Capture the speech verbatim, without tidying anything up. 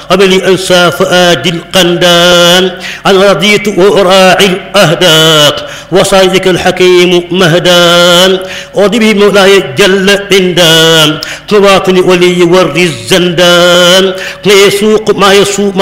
قبل أنسى فؤاد القندان أنا رضيت وأراعي الأهداق وصيدك الحكيم مهدان أرضي به مولاي جل عندان كباطني ولي وري الزندان ما يسوق ما يسوق